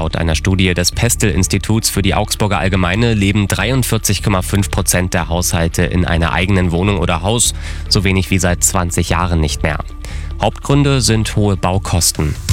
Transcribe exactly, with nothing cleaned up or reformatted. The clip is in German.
Laut einer Studie des Pestel-Instituts für die Augsburger Allgemeine leben dreiundvierzig Komma fünf Prozent der Haushalte in einer eigenen Wohnung oder Haus, so wenig wie seit zwanzig Jahren nicht mehr. Hauptgründe sind hohe Baukosten.